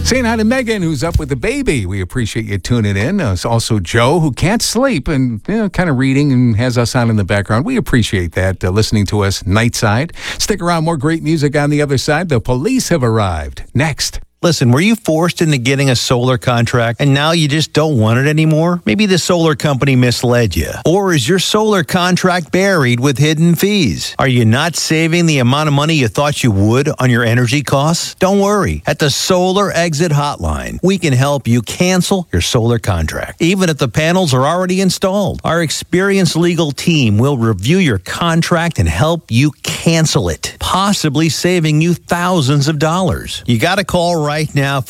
Saying hi to Megan, who's up with the baby. We appreciate you tuning in. It's also Joe, who can't sleep and kind of reading and has us on in the background. We appreciate that, listening to us nightside. Stick around, more great music on the other side. The police have arrived. Next. Listen, were you forced into getting a solar contract and now you just don't want it anymore? Maybe the solar company misled you. Or is your solar contract buried with hidden fees? Are you not saving the amount of money you thought you would on your energy costs? Don't worry. At the Solar Exit Hotline, we can help you cancel your solar contract, even if the panels are already installed. Our experienced legal team will review your contract and help you cancel it, possibly saving you thousands of dollars. You got to call right now